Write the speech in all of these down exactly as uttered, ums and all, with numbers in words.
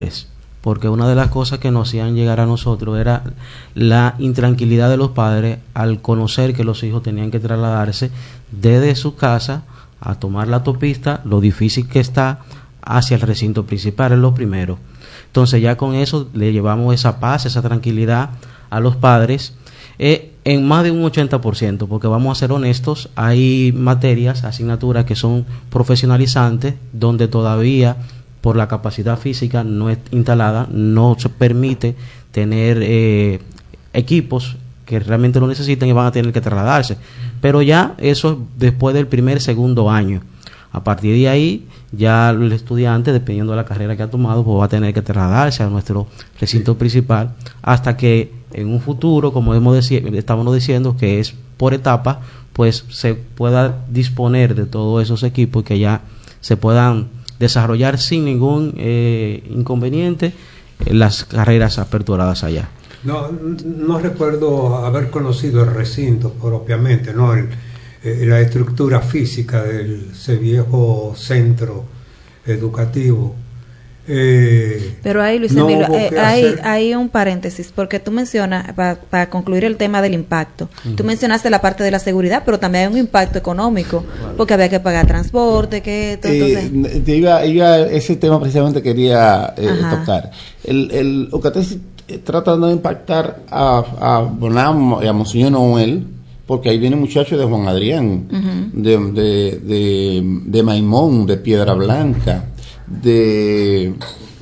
porque una de las cosas que nos hacían llegar a nosotros era la intranquilidad de los padres al conocer que los hijos tenían que trasladarse desde su casa a tomar la autopista, lo difícil que está hacia el recinto principal, es lo primero. Entonces ya con eso le llevamos esa paz, esa tranquilidad a los padres, eh, en más de un ochenta por ciento, porque vamos a ser honestos, hay materias, asignaturas que son profesionalizantes, donde todavía por la capacidad física no es instalada, no se permite tener eh, equipos que realmente lo necesitan y van a tener que trasladarse. Pero ya eso después del primer, segundo año. A partir de ahí, ya el estudiante, dependiendo de la carrera que ha tomado, pues va a tener que trasladarse a nuestro recinto principal, hasta que en un futuro, como hemos deci- estábamos diciendo, que es por etapas, pues se pueda disponer de todos esos equipos y que ya se puedan desarrollar sin ningún eh, inconveniente eh, las carreras aperturadas allá. No, no recuerdo haber conocido el recinto propiamente, ¿no? El, eh, la estructura física de ese viejo centro educativo. Eh, Pero ahí, Luis no Emilio, hubo eh, que hay, hacer- hay un paréntesis, porque tú mencionas, para pa concluir el tema del impacto, uh-huh. tú mencionaste la parte de la seguridad, pero también hay un impacto económico, bueno. porque había que pagar transporte, que todo, eh, entonces... te iba, iba, ese tema precisamente quería eh, tocar. El, el Ucatesi trata de no impactar a, a Bonao y a Monseñor Noel, porque ahí vienen muchachos de Juan Adrián, uh-huh. de, de, de, de Maimón, de Piedra Blanca, de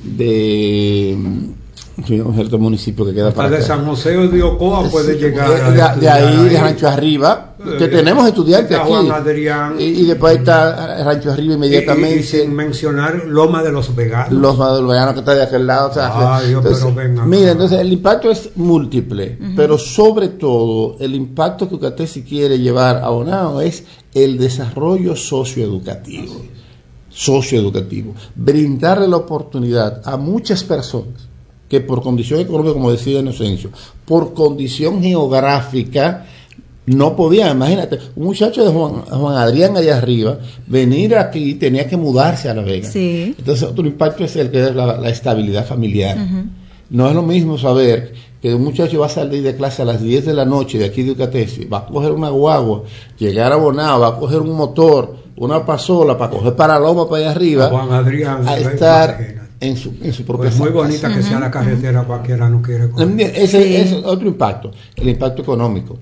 de un cierto municipio que queda hasta para de acá. San José de Ocoa puede sí, llegar de, a de, de ahí, ahí de Rancho Arriba, que eh, tenemos estudiantes está aquí Juan Adrián, y, y después está Rancho Arriba inmediatamente, y, y, y sin mencionar Loma de los Veganos, Loma de los Veganos que está de aquel lado, o sea, Ay, Dios, entonces, pero venga, mira, entonces el impacto es múltiple, uh-huh. pero sobre todo el impacto que Ucatesi quiere llevar a Bonao es el desarrollo socioeducativo. socioeducativo, brindarle la oportunidad a muchas personas que por condición económica, como decía Inocencio, por condición geográfica no podían. Imagínate, un muchacho de Juan, Juan Adrián allá arriba, venir aquí tenía que mudarse a La Vega. Sí. Entonces otro impacto es el que es la, la estabilidad familiar. Uh-huh. No es lo mismo saber que un muchacho va a salir de clase a las diez de la noche de aquí de Ucatesi, va a coger una guagua, llegar a Bonao, va a coger un motor, una pasola para coger para Loma para allá arriba, Juan Adrián, a estar en su, en su propia pues muy bonita casa. que uh-huh, sea la carretera, uh-huh. cualquiera no quiere coger. Ese sí. es otro impacto, el impacto económico.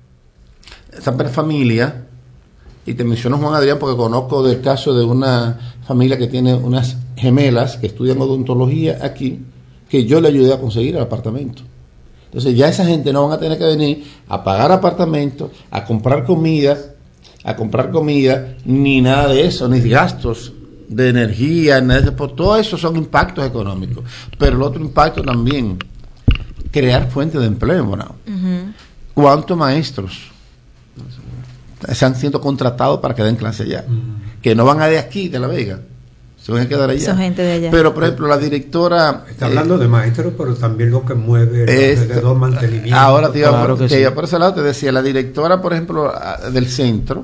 Esa familia, y te menciono Juan Adrián porque conozco del caso de una familia que tiene unas gemelas que estudian odontología aquí, que yo le ayudé a conseguir el apartamento. Entonces ya esa gente no van a tener que venir a pagar apartamentos, a comprar comida, a comprar comida, ni nada de eso, ni gastos de energía, nada de eso. Por todo eso son impactos económicos. Pero el otro impacto también, crear fuentes de empleo, ¿no? Uh-huh. ¿Cuántos maestros están siendo contratados para que den clase allá? Uh-huh. Que no van a de aquí, de La Vega, se van a quedar allá. Son gente de allá. Pero, por ejemplo, la directora... Está hablando eh, de maestros, pero también lo que mueve este, los mantenimientos. Ahora te iba claro por, que te sí. iba por ese lado, te decía, la directora, por ejemplo, del centro,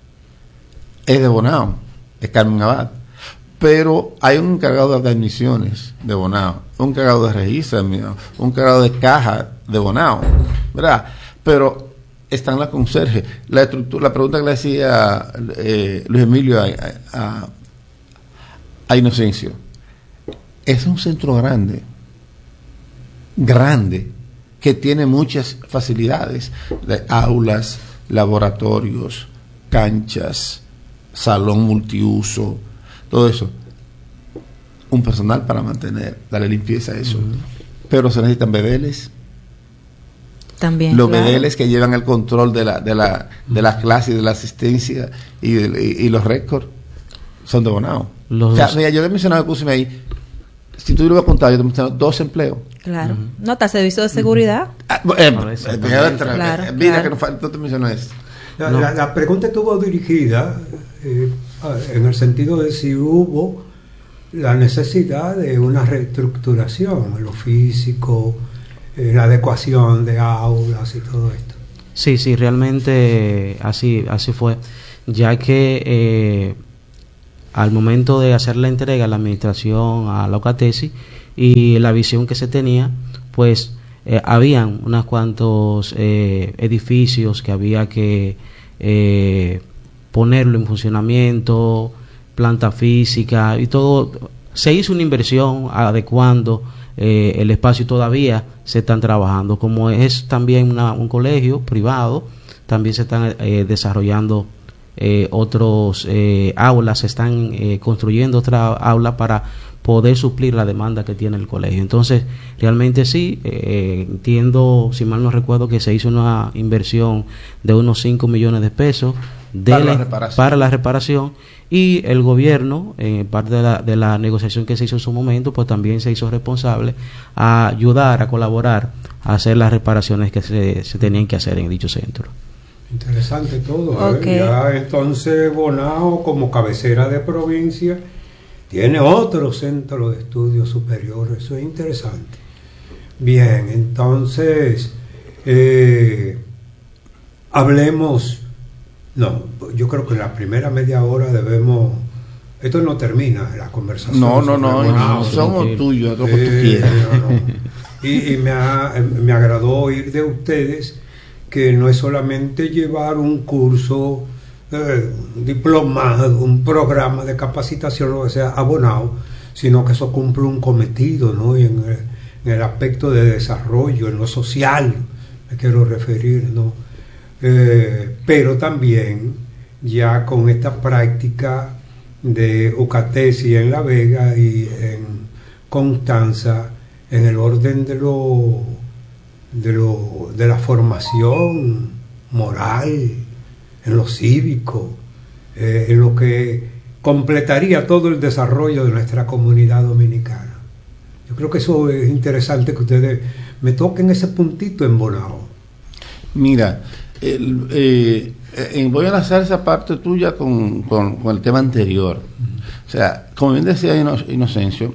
es de Bonao, es Carmen Abad. Pero hay un encargado de admisiones de Bonao, un encargado de registro de Bonao, un encargado de caja de Bonao, ¿verdad? Pero están las conserjes. La, la pregunta que le decía eh, Luis Emilio a, a, a Inocencio, es un centro grande, grande, que tiene muchas facilidades, de aulas, laboratorios, canchas, salón multiuso, todo eso. Un personal para mantener, darle limpieza a eso. Uh-huh. Pero se necesitan bedeles. También, los claro. bedeles que llevan el control de la de la de las clases, de la asistencia y, de, y, y los récords son de Bonao. Los o sea, mira, yo le he mencionado, puse ahí, si tú lo vas a contar, yo te he mencionado dos empleos. Claro. Uh-huh. No, está servicio de seguridad. Uh-huh. Ah, eh, eh, claro, claro, mira claro. que no, falta, no te menciono eso. La, no. la, la pregunta estuvo dirigida eh, en el sentido de si hubo la necesidad de una reestructuración en lo físico, eh, la adecuación de aulas y todo esto. Sí, sí, realmente así, así fue, ya que eh, al momento de hacer la entrega a la administración a la Ucatesi, y la visión que se tenía, pues eh, habían unos cuantos eh, edificios que había que eh, ponerlo en funcionamiento, planta física y todo. Se hizo una inversión adecuando eh, el espacio y todavía se están trabajando. Como es también una, un colegio privado, también se están eh, desarrollando eh, otros eh, aulas, se están eh, construyendo otra aula para poder suplir la demanda que tiene el colegio. Entonces, realmente sí, eh, entiendo, si mal no recuerdo, que se hizo una inversión de unos cinco millones de pesos de para, la, la reparación. para la reparación, y el gobierno, en eh, parte de la, de la negociación que se hizo en su momento, pues también se hizo responsable a ayudar, a colaborar, a hacer las reparaciones que se, se tenían que hacer en dicho centro. Interesante todo, Okay. ¿eh? Ya entonces Bonao, como cabecera de provincia, tiene otro centro de estudios superiores. Eso es interesante. Bien, entonces eh, hablemos. No, yo creo que en la primera media hora debemos. Esto no termina la conversación. No, no, no, Bonao, no, somos sí. tuyos, lo que tú Eh, quieras. no, no. Y, y me, ha, me agradó oír de ustedes que no es solamente llevar un curso, eh, un diplomado, un programa de capacitación, lo que sea, abonado, sino que eso cumple un cometido, ¿no? Y en el, en el aspecto de desarrollo, en lo social, me quiero referir, ¿no? Eh, pero también ya con esta práctica de Ucatesi en La Vega y en Constanza, en el orden de lo de lo de la formación moral, en lo cívico, eh, en lo que completaría todo el desarrollo de nuestra comunidad dominicana. Yo creo que eso es interesante, que ustedes me toquen ese puntito en Bonao. Mira, el, eh, eh, voy a enlazar esa parte tuya con, con, con el tema anterior. O sea, como bien decía Inocencio,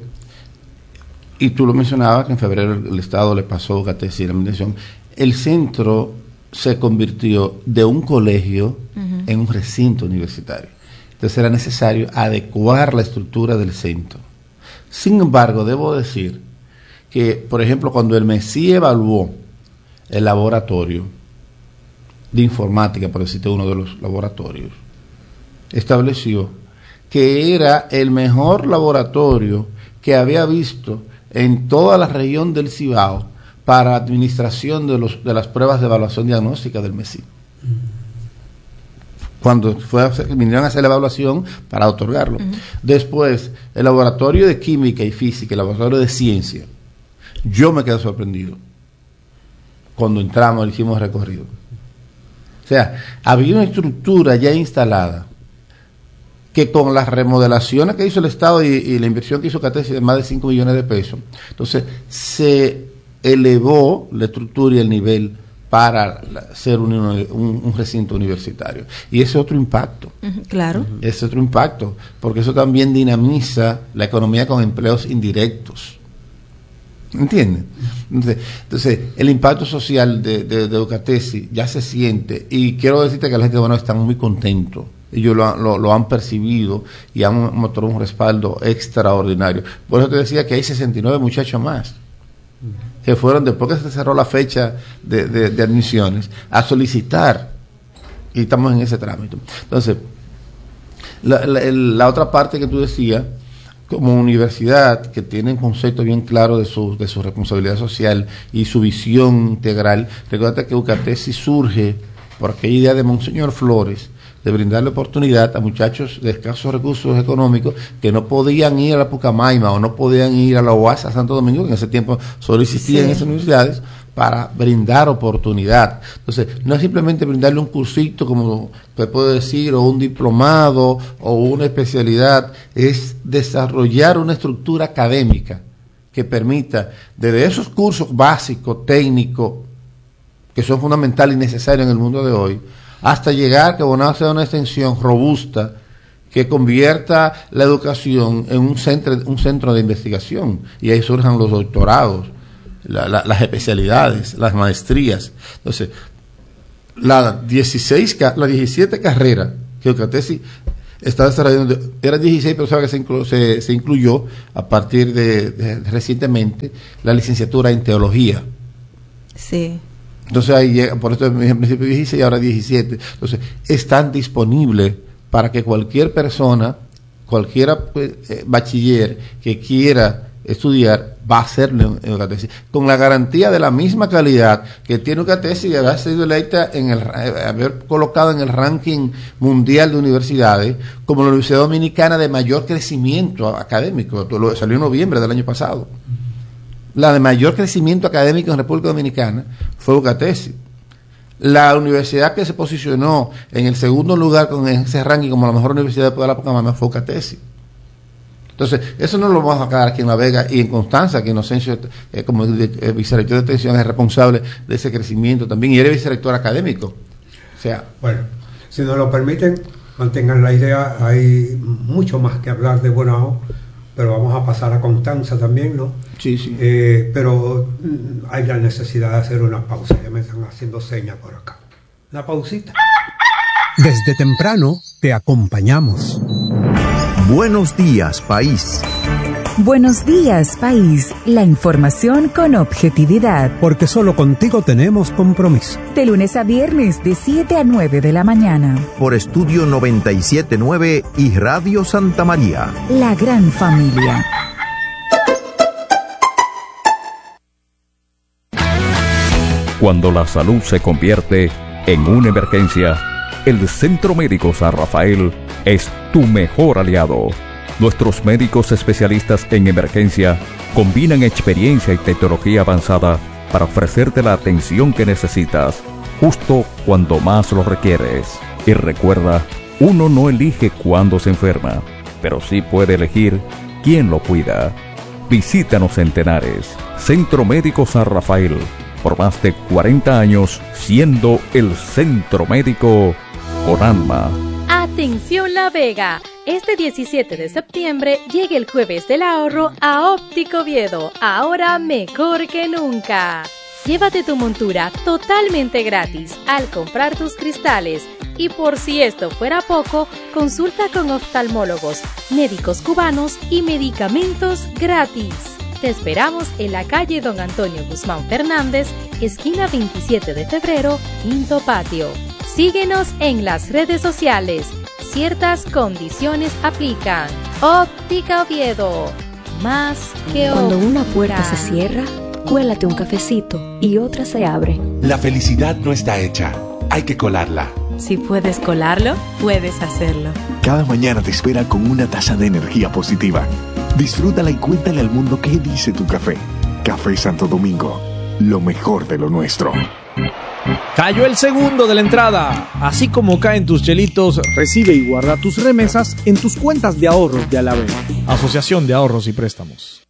y tú lo mencionabas, que en febrero el, el Estado le pasó a Ucatesi la administración, el centro se convirtió de un colegio uh-huh. en un recinto universitario. Entonces era necesario adecuar la estructura del centro. Sin embargo, debo decir que, por ejemplo, cuando el MESI evaluó el laboratorio de informática, por decirte uno de los laboratorios, estableció que era el mejor laboratorio que había visto en toda la región del Cibao para administración de, los, de las pruebas de evaluación diagnóstica del MESI. Cuando fue a hacer, vinieron a hacer la evaluación para otorgarlo. Uh-huh. Después, el laboratorio de química y física, el laboratorio de ciencia, yo me quedé sorprendido cuando entramos y hicimos recorrido. O sea, había una estructura ya instalada que con las remodelaciones que hizo el Estado y, y la inversión que hizo Ucatesi de más de cinco millones de pesos, entonces se elevó la estructura y el nivel para la, ser un, un, un recinto universitario. Y ese es otro impacto. Uh-huh, claro. Ese es otro impacto, porque eso también dinamiza la economía con empleos indirectos. ¿Entienden? Entonces, entonces el impacto social de, de, de Ucatesi ya se siente, y quiero decirte que la gente de Bonao están muy contentos. Ellos lo, lo, lo han percibido y han mostrado un respaldo extraordinario. Por eso te decía que hay sesenta y nueve muchachos más que fueron, después que se cerró la fecha de, de, de admisiones, a solicitar, y estamos en ese trámite. Entonces, la, la, la otra parte que tú decías, como universidad que tiene un concepto bien claro de su, de su responsabilidad social y su visión integral, recuerda que Ucatesi surge por aquella idea de Monseñor Flores, de brindarle oportunidad a muchachos de escasos recursos económicos que no podían ir a la Pucamaima o no podían ir a la U A S a Santo Domingo, que en ese tiempo solo existían sí. esas universidades, para brindar oportunidad. Entonces, no es simplemente brindarle un cursito, como se puede decir, o un diplomado, o una especialidad, es desarrollar una estructura académica que permita, desde esos cursos básicos, técnicos, que son fundamentales y necesarios en el mundo de hoy, hasta llegar que Bonao sea una extensión robusta que convierta la educación en un centro, un centro de investigación, y ahí surjan los doctorados, la, la, las especialidades, las maestrías. Entonces, las dieciséis, las diecisiete carreras que Ucatesi está desarrollando, era dieciséis, pero sabe que se, inclu, se, se incluyó a partir de, de, de recientemente la licenciatura en teología. Sí. Entonces ahí llega, por esto en principio dieciséis y ahora diecisiete. Entonces, están disponibles para que cualquier persona, cualquier eh, bachiller que quiera estudiar, va a hacerlo en Eucatesis, con la garantía de la misma calidad que tiene Eucatesis y haber sido electa en el, haber colocado en el ranking mundial de universidades como la Universidad Dominicana de mayor crecimiento académico. Salió en noviembre del año pasado. La de mayor crecimiento académico en República Dominicana fue Eucatesis. La universidad que se posicionó en el segundo lugar con ese ranking como la mejor universidad de la Pocahontas fue Eucatesis. Entonces, eso no lo vamos a sacar aquí en La Vega y en Constanza, que Inocencio, eh, como eh, vicerrector de extensión, es responsable de ese crecimiento también, y eres vicerrector académico. O sea, bueno, si nos lo permiten, mantengan la idea, hay mucho más que hablar de Bonao, pero vamos a pasar a Constanza también, ¿no? Sí, sí. Eh, pero mm, hay la necesidad de hacer una pausa, ya me están haciendo señas por acá. Una pausita. Desde temprano te acompañamos. Buenos días, país. Buenos días, país. La información con objetividad. Porque solo contigo tenemos compromiso. De lunes a viernes, de siete a nueve de la mañana. Por Estudio noventa y siete punto nueve y Radio Santa María. La gran familia. Cuando la salud se convierte en una emergencia, el Centro Médico San Rafael es tu mejor aliado. Nuestros médicos especialistas en emergencia combinan experiencia y tecnología avanzada para ofrecerte la atención que necesitas, justo cuando más lo requieres. Y recuerda, uno no elige cuándo se enferma, pero sí puede elegir quién lo cuida. Visítanos en Tenares, Centro Médico San Rafael, por más de cuarenta años siendo el centro médico con alma. Atención La Vega, este diecisiete de septiembre llega el Jueves del Ahorro a Óptico Oviedo, ahora mejor que nunca. Llévate tu montura totalmente gratis al comprar tus cristales. Y por si esto fuera poco, consulta con oftalmólogos, médicos cubanos y medicamentos gratis. Te esperamos en la calle Don Antonio Guzmán Fernández, esquina veintisiete de febrero, quinto patio. Síguenos en las redes sociales. Ciertas condiciones aplican. Óptica Oviedo. Más que Cuando óptica. una puerta se cierra, cuélate un cafecito y otra se abre. La felicidad no está hecha. Hay que colarla. Si puedes colarlo, puedes hacerlo. Cada mañana te espera con una taza de energía positiva. Disfrútala y cuéntale al mundo qué dice tu café. Café Santo Domingo, lo mejor de lo nuestro. Cayó el segundo de la entrada. Así como caen tus chelitos, recibe y guarda tus remesas en tus cuentas de ahorros de Alavés. Asociación de Ahorros y Préstamos.